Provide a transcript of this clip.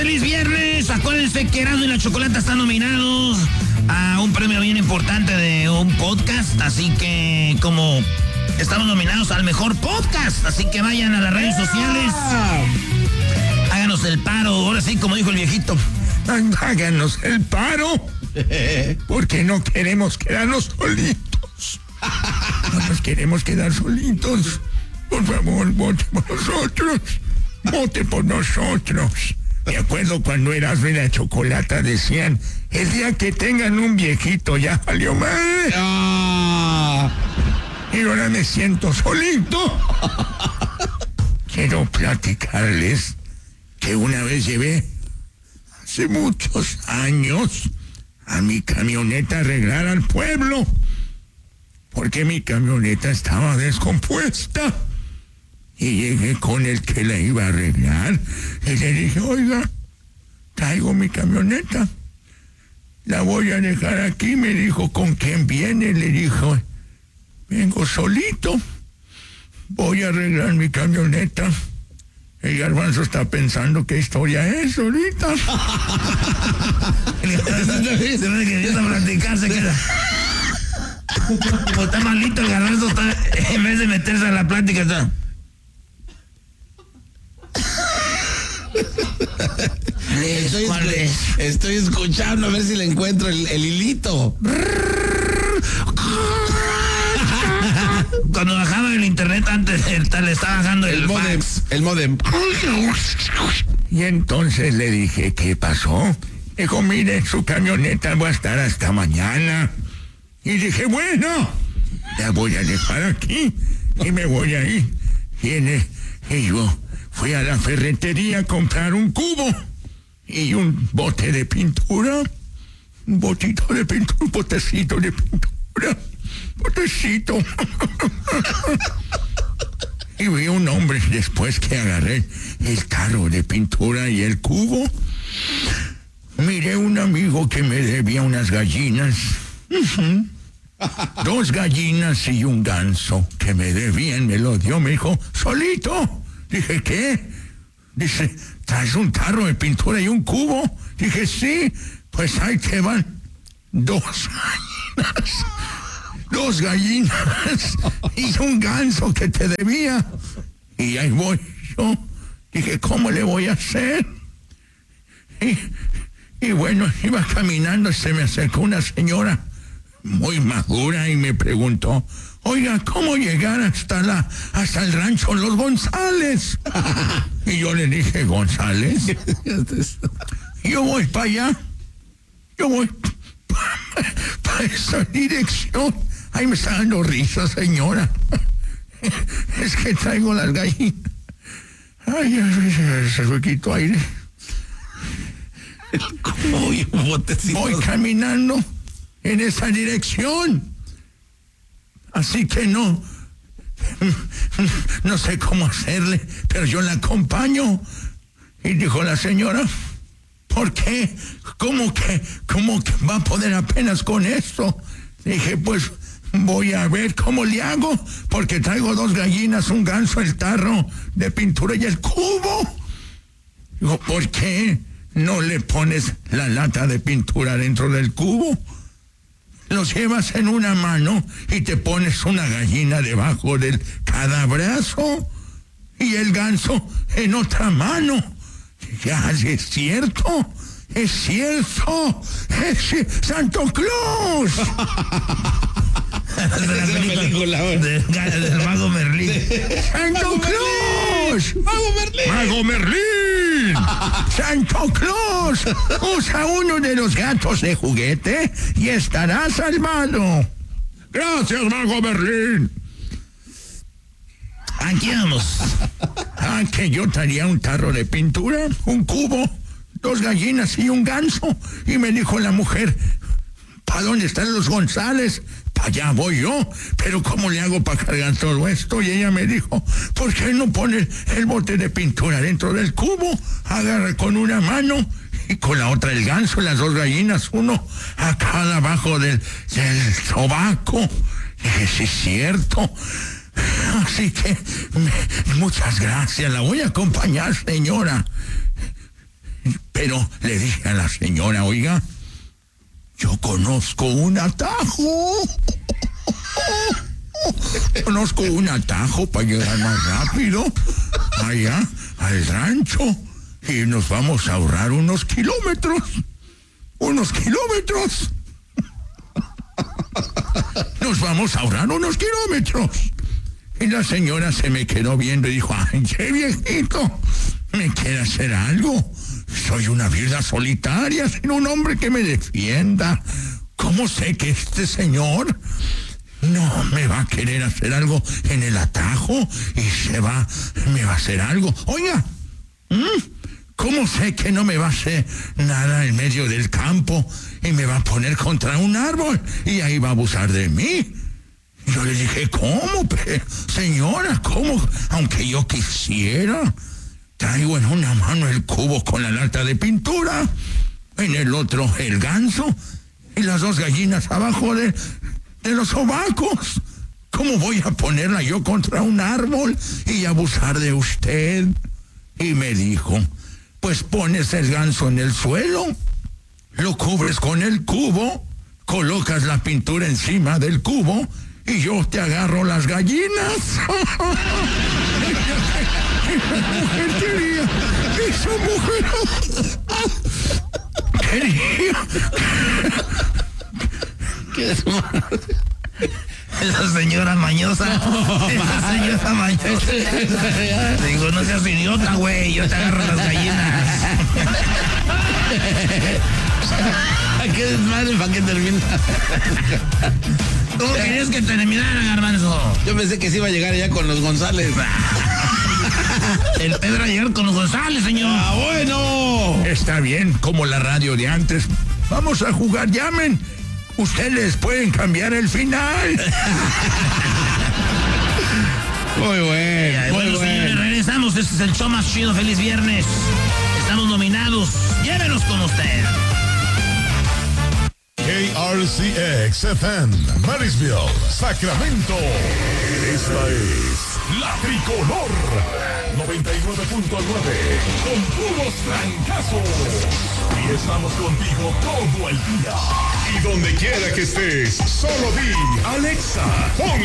feliz viernes. Acuérdense que Erasmo y la Chocolata están nominados a un premio bien importante de un podcast. Así que como estamos nominados al mejor podcast, así que vayan a las redes sociales. Háganos el paro, ahora sí, como dijo el viejito. Háganos el paro. Porque no queremos quedarnos solitos. No nos queremos quedar solitos. Por favor, vote por nosotros. Vote por nosotros. Me acuerdo cuando Erasmo y la Chocolata decían: el día que tengan un viejito ya valió madre. Y ahora me siento solito. Quiero platicarles que una vez llevé, hace muchos años, a mi camioneta a arreglar al pueblo. Porque mi camioneta estaba descompuesta. Y llegué con el que la iba a arreglar y le dije: oiga, traigo mi camioneta, la voy a dejar aquí. Me dijo: ¿con quién viene? Le dijo: vengo solito, voy a arreglar mi camioneta. El Garbanzo está pensando qué historia es ahorita. Se me empieza a platicar, se queda. Como está malito el Garbanzo, está, en vez de meterse a la plática, está. Estoy escuchando a ver si le encuentro el hilito. Cuando bajaba el internet antes, le estaba bajando el fax. El modem. Y entonces le dije: ¿qué pasó? Dijo: mire, su camioneta va a estar hasta mañana. Y dije: bueno, la voy a dejar aquí y me voy a ir. Y yo fui a la ferretería a comprar un cubo y un bote de pintura, un botito de pintura, un botecito de pintura, botecito. Y vi un hombre después que agarré el carro de pintura y el cubo. Miré un amigo que me debía unas gallinas. 2 gallinas y un ganso que me debían, me lo dio, me dijo: solito. Dije: ¿qué? Dice: ¿traes un tarro de pintura y un cubo? Dije: sí. Pues ahí te van 2 gallinas. 2 gallinas y un ganso que te debía. Y ahí voy yo. Dije: ¿cómo le voy a hacer? Y bueno, iba caminando y se me acercó una señora muy madura y me preguntó: oiga, ¿cómo llegar hasta el rancho Los González? Y yo le dije: ¿González? Yo voy para allá. Yo voy para esa dirección. Ahí me está dando risa, señora. Es que traigo las gallinas. Ay, se me quitó aire. Voy caminando en esa dirección. Así que no sé cómo hacerle, pero yo la acompaño. Y dijo la señora: ¿por qué? ¿Cómo que va a poder apenas con esto? Dije: pues voy a ver cómo le hago, porque traigo 2 gallinas, un ganso, el tarro de pintura y el cubo. Digo: ¿por qué no le pones la lata de pintura dentro del cubo? Los llevas en una mano y te pones una gallina debajo de cada brazo y el ganso en otra mano. Ya, es cierto, es cierto, ¡Santo Claus! De la película del Mago Merlín. ¡Santo Claus! ¡Mago Merlín! ¡Santo Claus! Usa uno de los gatos de juguete y estará salvado. Gracias, Mago Merlín. Aquí vamos. Que yo traía un tarro de pintura, un cubo, 2 gallinas y un ganso. Y me dijo la mujer: ¿para dónde están los González? Para allá voy yo, pero ¿cómo le hago para cargar todo esto? Y ella me dijo: ¿por qué no pone el bote de pintura dentro del cubo? Agarra con una mano y con la otra el ganso, las 2 gallinas, uno acá abajo del sobaco. Dije: sí, es cierto. Así que muchas gracias, la voy a acompañar, señora. Pero le dije a la señora, oiga, yo conozco un atajo. Conozco un atajo para llegar más rápido allá al rancho y nos vamos a ahorrar unos kilómetros. Nos vamos a ahorrar unos kilómetros. Y la señora se me quedó viendo y dijo, ay, che viejito, ¿me quiere hacer algo? Soy una viuda solitaria, sin un hombre que me defienda. ¿Cómo sé que este señor no me va a querer hacer algo en el atajo y me va a hacer algo? Oiga, ¿cómo sé que no me va a hacer nada en medio del campo y me va a poner contra un árbol y ahí va a abusar de mí? Yo le dije, ¿cómo? Señora, ¿cómo? Aunque yo quisiera. Traigo en una mano el cubo con la lata de pintura, en el otro el ganso y las dos gallinas abajo de los sobacos. ¿Cómo voy a ponerla yo contra un árbol y abusar de usted? Y me dijo, pues pones el ganso en el suelo, lo cubres con el cubo, colocas la pintura encima del cubo y yo te agarro las gallinas. Esa mujer quería. ¿Qué es? Esa señora mañosa. Esa señora mañosa. Digo, no seas idiota, güey. Yo te agarro las gallinas. ¿Qué desmadre para que termine? ¿Cómo querías que terminara, Garbanzo? Yo pensé que se iba a llegar allá con los González. El Pedro a llegar con los González, señor. ¡Ah, bueno! Está bien, como la radio de antes. Vamos a jugar, llamen. Ustedes pueden cambiar el final. Muy bueno, muy bueno, señores, bueno. regresamos. Este es el show más chido. Feliz viernes. Estamos nominados. Llévenos con usted. KRCX FM, Marysville, Sacramento. Esta es La Tricolor 99.9 con puros trancazos. Y estamos contigo todo el día. Y donde quiera que estés, solo di Alexa, pon